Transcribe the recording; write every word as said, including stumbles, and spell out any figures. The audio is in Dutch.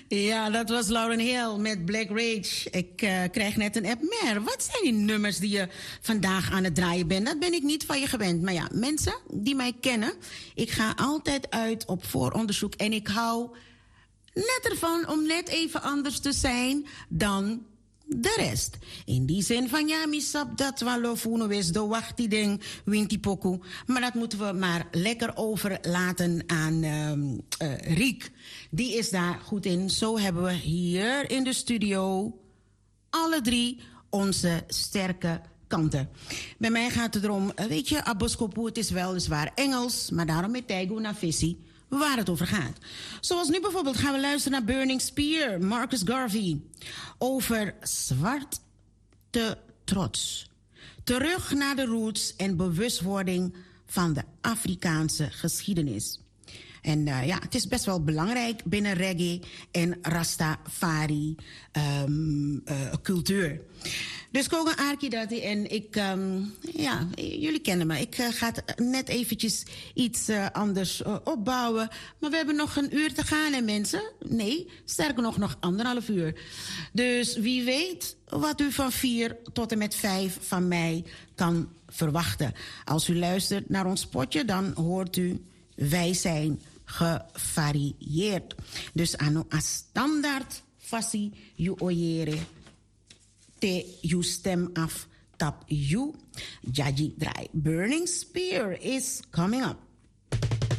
Ja, dat was Lauryn Hill met Black Rage. Ik uh, krijg net een app. Mer, wat zijn die nummers die je vandaag aan het draaien bent? Dat ben ik niet van je gewend. Maar ja, mensen die mij kennen, ik ga altijd uit op vooronderzoek. En ik hou net ervan om net even anders te zijn dan de rest. In die zin van ja, misap dat walofuno is de wacht die ding winti poku. Maar dat moeten we maar lekker overlaten aan um, uh, Riek. Die is daar goed in. Zo hebben we hier in de studio alle drie onze sterke kanten. Bij mij gaat het erom, weet je, Aboskopu, het is weliswaar Engels, maar daarom met Taigo naar Vissie, waar het over gaat. Zoals nu bijvoorbeeld gaan we luisteren naar Burning Spear, Marcus Garvey, over zwarte trots. Terug naar de roots en bewustwording van de Afrikaanse geschiedenis. En uh, ja, het is best wel belangrijk binnen reggae en Rastafari um, uh, cultuur. Dus Kogan Arki dat en ik, um, ja, jullie kennen me. Ik uh, ga het net eventjes iets uh, anders uh, opbouwen. Maar we hebben nog een uur te gaan, hè mensen? Nee, sterker nog, nog anderhalf uur. Dus wie weet wat u van vier tot en met vijf van mij kan verwachten. Als u luistert naar ons potje, dan hoort u, wij zijn gevarieerd. Dus ano a standaard fasi you oyere te you stem af tap you jaji draai. Burning Spear is coming up.